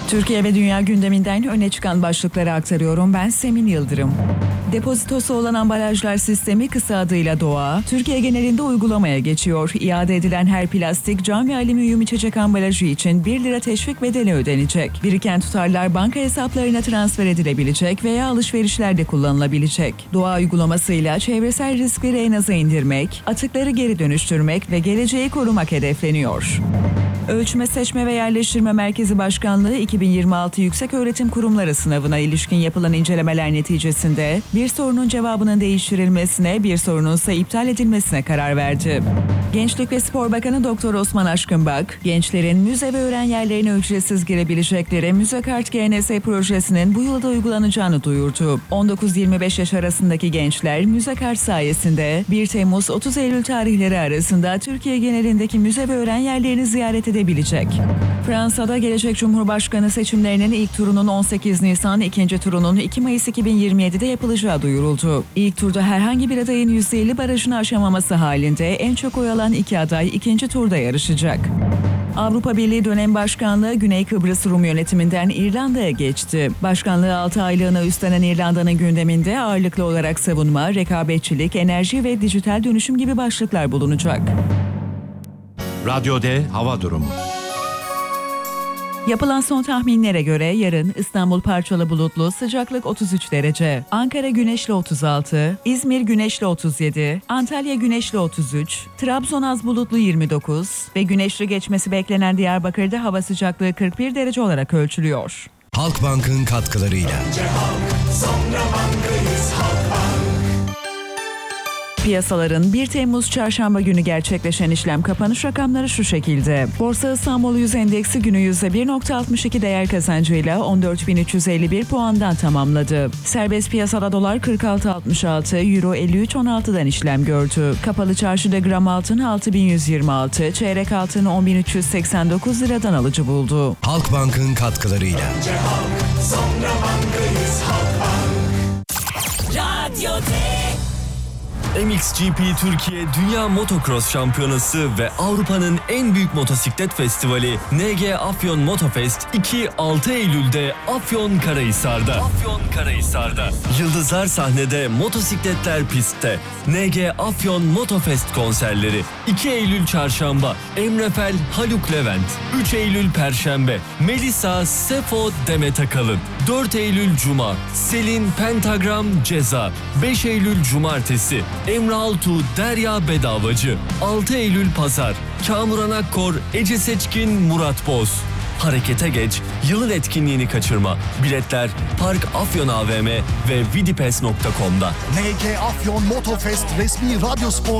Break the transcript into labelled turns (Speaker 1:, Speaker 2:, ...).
Speaker 1: Türkiye ve dünya gündeminden öne çıkan başlıkları aktarıyorum. Ben Semin Yıldırım. Depozitosu olan ambalajlar sistemi, kısa adıyla DOA, Türkiye genelinde uygulamaya geçiyor. İade edilen her plastik, cam ve alüminyum içecek ambalajı için 1 lira teşvik bedeli ödenecek. Biriken tutarlar banka hesaplarına transfer edilebilecek veya alışverişlerde kullanılabilecek. DOA uygulamasıyla çevresel riskleri en aza indirmek, atıkları geri dönüştürmek ve geleceği korumak hedefleniyor. Ölçme, Seçme ve Yerleştirme Merkezi Başkanlığı 2026 Yükseköğretim Kurumları sınavına ilişkin yapılan incelemeler neticesinde bir sorunun cevabının değiştirilmesine, bir sorunun ise iptal edilmesine karar verdi. Gençlik ve Spor Bakanı Dr. Osman Aşkınbak, gençlerin müze ve öğren yerlerine ücretsiz girebilecekleri Müze Kart GNS projesinin bu yılda uygulanacağını duyurdu. 19-25 yaş arasındaki gençler Müze Kart sayesinde 1 Temmuz-30 Eylül tarihleri arasında Türkiye genelindeki müze ve öğren yerlerini ziyaret edebilecek. Fransa'da gelecek Cumhurbaşkanı seçimlerinin ilk turunun 18 Nisan, ikinci turunun 2 Mayıs 2027'de yapılacağı duyuruldu. İlk turda herhangi bir adayın %50 barajını aşamaması halinde en çok oy alan 2 aday ikinci turda yarışacak. Avrupa Birliği dönem başkanlığı Güney Kıbrıs Rum yönetiminden İrlanda'ya geçti. Başkanlığı 6 aylığına üstlenen İrlanda'nın gündeminde ağırlıklı olarak savunma, rekabetçilik, enerji ve dijital dönüşüm gibi başlıklar bulunacak.
Speaker 2: Radyo D hava durumu.
Speaker 1: Yapılan son tahminlere göre yarın İstanbul parçalı bulutlu, sıcaklık 33 derece. Ankara güneşli 36, İzmir güneşli 37, Antalya güneşli 33, Trabzon az bulutlu 29 ve güneşli geçmesi beklenen Diyarbakır'da hava sıcaklığı 41 derece olarak ölçülüyor.
Speaker 3: Halkbank'ın katkılarıyla.
Speaker 4: Önce halk, sonra bankayız, Halkbank.
Speaker 1: Piyasaların 1 Temmuz çarşamba günü gerçekleşen işlem kapanış rakamları şu şekilde. Borsa İstanbul 100 endeksi günü %1.62 değer kazancıyla 14.351 puandan tamamladı. Serbest piyasada dolar 46.66, euro 53.16'dan işlem gördü. Kapalı çarşıda gram altın 6.126, çeyrek altın 10.389 liradan alıcı buldu.
Speaker 3: Halkbank'ın katkılarıyla.
Speaker 4: Önce halk, sonra bankayız, Halkbank.
Speaker 5: Radyo D. MXGP Türkiye Dünya Motocross Şampiyonası ve Avrupa'nın en büyük motosiklet festivali NG Afyon Motofest 2-6 Eylül'de Afyonkarahisar'da. Yıldızlar sahnede, motosikletler pistte. NG Afyon Motofest konserleri 2 Eylül Çarşamba Emre Fel, Haluk Levent. 3 Eylül Perşembe Melisa, Sefo, Demet Akalın. 4 Eylül Cuma Selin, Pentagram, Ceza. 5 Eylül Cumartesi Emre Altuğ, Derya Bedavacı. 6 Eylül Pazar Kamuran Akkor, Ece Seçkin, Murat Boz. Harekete geç, yılın etkinliğini kaçırma. Biletler Park Afyon AVM ve vidipes.com'da.
Speaker 6: NG Afyon Motofest resmi radyo spor